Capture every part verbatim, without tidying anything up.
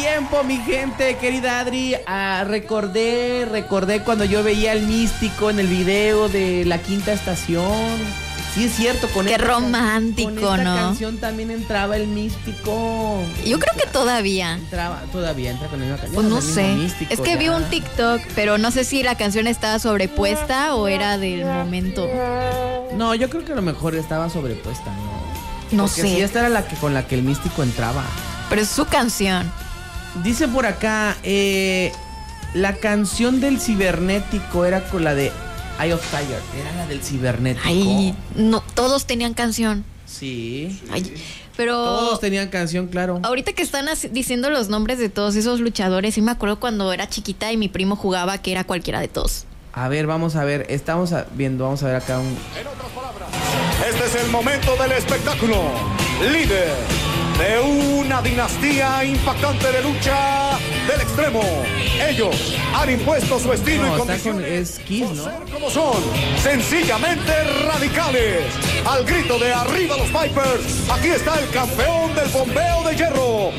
tiempo, mi gente, querida Adri. Ah, recordé, recordé cuando yo veía al Místico en el video de La Quinta Estación. Sí, es cierto, con Qué esta, romántico, con esta ¿no? canción también entraba el Místico. Yo creo que todavía. Entraba, todavía entra con la misma canción. Pues no el mismo sé. Místico, Es que ya. vi un TikTok, pero no sé si la canción estaba sobrepuesta o era del momento. No, yo creo que a lo mejor estaba sobrepuesta, ¿no? No Porque sé. sí, esta era la que con la que el Místico entraba. Pero es su canción. Dice por acá, eh, la canción del cibernético era con la de Eye of Tiger. Era la del cibernético. Ay, no, todos tenían canción. Sí. Ay, pero Todos tenían canción, claro. ahorita que están as- diciendo los nombres de todos esos luchadores, sí me acuerdo cuando era chiquita y mi primo jugaba que era cualquiera de todos. A ver, vamos a ver. Estamos a- viendo, vamos a ver acá un... En otras palabras, este es el momento del espectáculo. Líder de una dinastía impactante de lucha del extremo. Ellos han impuesto su estilo No, y está condiciones con- es Kiss, por ¿no? ser como son, sencillamente radicales. Al grito de arriba los Vipers, aquí está el campeón del bombeo de hierro,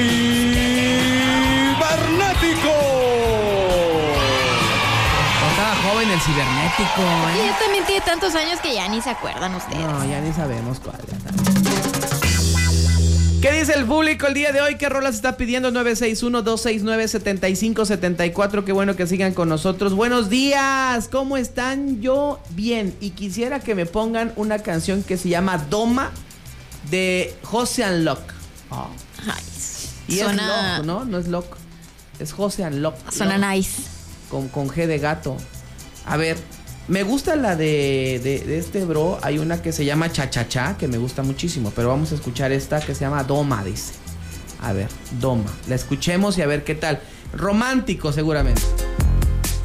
Cibernético. Estaba joven el cibernético, Y ¿eh? él también tiene tantos años que ya ni se acuerdan ustedes. No, ya ni sabemos cuál. Ya está. ¿Qué dice el público el día de hoy? ¿Qué rolas está pidiendo? nueve seis uno, dos seis nueve, siete cinco siete cuatro. Qué bueno que sigan con nosotros. Buenos días, ¿cómo están? Yo bien, y quisiera que me pongan una canción que se llama Doma de José Locke. Oh. Ay, Y suena, es Locke, ¿no? No es Locke, es José Locke. suena Locke, nice. Con, con G de gato. A ver, me gusta la de, de, de este bro. Hay una que se llama Cha Cha Cha, que me gusta muchísimo. Pero vamos a escuchar esta que se llama Doma, dice. A ver, Doma. La escuchemos y a ver qué tal. Romántico, seguramente.